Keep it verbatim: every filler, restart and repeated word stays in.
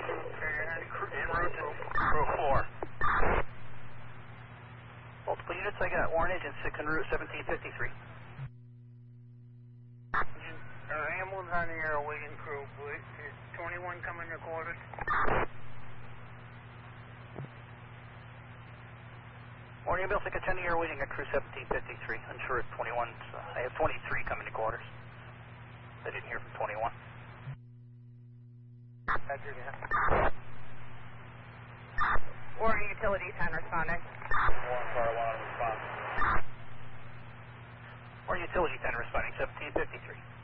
En route to crew four. Multiple units, I got Warren Engine six en route seventeen fifty-three. Uh, ambulance on the air waiting crew, please. Is twenty-one coming to quarters? Warren ambulance, I got ten air waiting at crew seventeen fifty-three. Unsure if twenty-one, uh, I have twenty-three coming to quarters. I didn't hear from twenty-one. Roger that. Warren Utilities, ten responding. Warren Car one response. Warren Utility ten responding seventeen fifty-three.